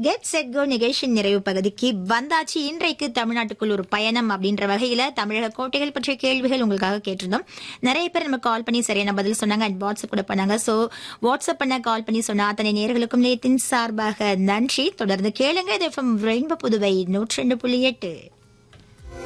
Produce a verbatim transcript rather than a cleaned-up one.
Get set go நிகழ்ச்சி நிறைவு பகுதிக்கு வந்தாச்சு. இன்றைக்கு தமிழ்நாட்டுக்குள் ஒரு பயணம் அப்படின்ற வகையில தமிழக கோட்டைகள் பற்றிய கேள்விகள் உங்களுக்காக கேட்டிருந்தோம். நிறைய பேர் நம்ம கால் பண்ணி சரியான பதில் சொன்னாங்க, அண்ட் வாட்ஸ்அப் கூட பண்ணாங்க. சோ வாட்ஸ்அப் பண்ண கால் பண்ணி சொன்ன அத்தனை நேயர்களுக்கும் நேத்தின் சார்பாக நன்றி. தொடர்ந்து கேளுங்க. இது எஃப்எம் ரெயின்போ புதுவை நூற்றி ரெண்டு புள்ளி எட்டு.